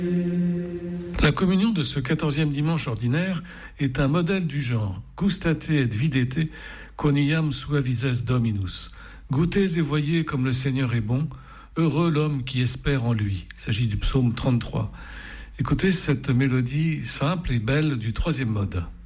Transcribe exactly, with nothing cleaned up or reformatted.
La communion de ce quatorzième dimanche ordinaire est un modèle du genre. Gustate et videte, quoniam suavises Dominus. Goûtez et voyez comme le Seigneur est bon. Heureux l'homme qui espère en lui. Il s'agit du psaume trente-trois. Écoutez cette mélodie simple et belle du troisième mode.